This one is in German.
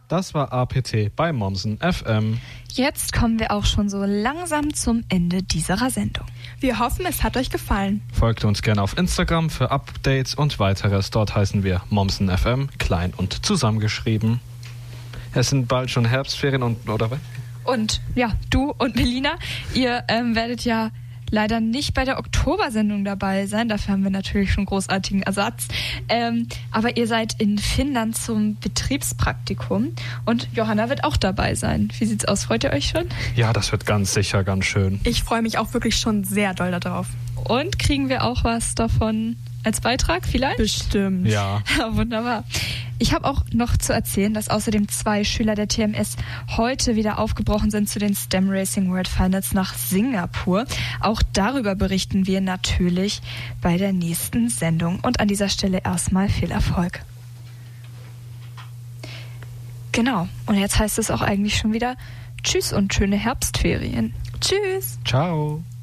Das war APT bei Mommsen FM. Jetzt kommen wir auch schon so langsam zum Ende dieser Sendung. Wir hoffen, es hat euch gefallen. Folgt uns gerne auf Instagram für Updates und weiteres. Dort heißen wir Mommsen FM, klein und zusammengeschrieben. Es sind bald schon Herbstferien oder was? Und ja, du und Melina, ihr werdet ja leider nicht bei der Oktobersendung dabei sein. Dafür haben wir natürlich schon großartigen Ersatz. Aber ihr seid in Finnland zum Betriebspraktikum und Johanna wird auch dabei sein. Wie sieht's aus? Freut ihr euch schon? Ja, das wird ganz sicher ganz schön. Ich freue mich auch wirklich schon sehr doll darauf. Und kriegen wir auch was davon als Beitrag vielleicht? Bestimmt. Ja. Wunderbar. Ich habe auch noch zu erzählen, dass außerdem 2 Schüler der TMS heute wieder aufgebrochen sind zu den STEM Racing World Finals nach Singapur. Auch darüber berichten wir natürlich bei der nächsten Sendung. Und an dieser Stelle erstmal viel Erfolg. Genau. Und jetzt heißt es auch eigentlich schon wieder Tschüss und schöne Herbstferien. Tschüss. Ciao.